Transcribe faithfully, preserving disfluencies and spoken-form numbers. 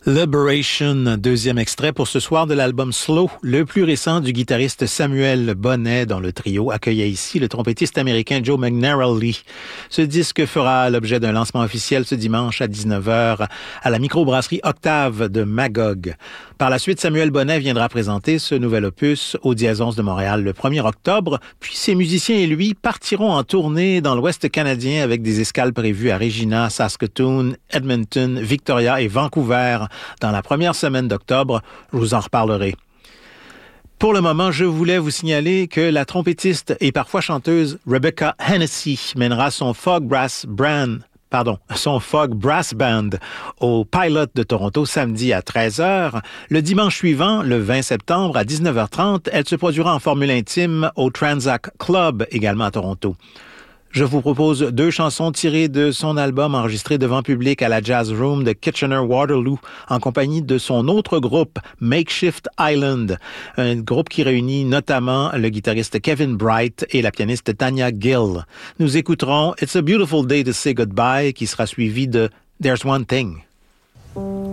Liberation, deuxième extrait pour ce soir de l'album Slow, le plus récent du guitariste Samuel Bonnet, dont le trio accueillait ici le trompettiste américain Joe McNarally. Ce disque fera l'objet d'un lancement officiel ce dimanche à dix-neuf heures à la microbrasserie Octave de Magog. Par la suite, Samuel Bonnet viendra présenter ce nouvel opus au Diason de Montréal le premier octobre, puis ses musiciens et lui partiront en tournée dans l'Ouest canadien avec des escales prévues à Regina, Saskatoon, Edmonton, Victoria et Vancouver. Dans la première semaine d'octobre, je vous en reparlerai. Pour le moment, je voulais vous signaler que la trompettiste et parfois chanteuse Rebecca Hennessy mènera son folk brass band, pardon, son folk brass band au Pilot de Toronto samedi à treize heures. Le dimanche suivant, le vingt septembre à dix-neuf heures trente, elle se produira en formule intime au Transac Club, également à Toronto. Je vous propose deux chansons tirées de son album enregistré devant public à la Jazz Room de Kitchener-Waterloo en compagnie de son autre groupe, Makeshift Island, un groupe qui réunit notamment le guitariste Kevin Bright et la pianiste Tanya Gill. Nous écouterons It's a Beautiful Day to Say Goodbye qui sera suivi de There's One Thing.